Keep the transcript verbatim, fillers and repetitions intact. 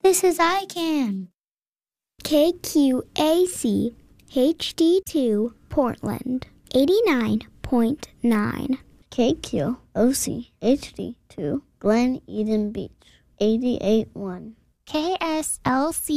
This is iCan. K Q A C H D two Portland, eighty-nine point nine. K Q O C H D two Glen Eden Beach, eighty-eight point one. K S L C